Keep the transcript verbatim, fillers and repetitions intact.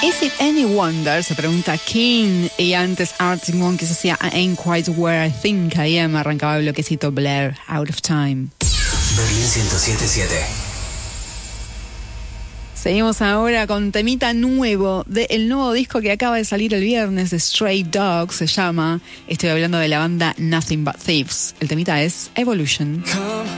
Is it any wonder? Se pregunta King. Y antes Arctic Monkeys hacía I Ain't Quite Where I Think I Am. Arrancaba el bloquecito Blair, Out of Time. Berlín ciento siete punto siete. Seguimos ahora con temita nuevo del nuevo disco que acaba de salir el viernes de Stray Dogs, se llama. Estoy hablando de la banda Nothing But Thieves. El temita es Evolution.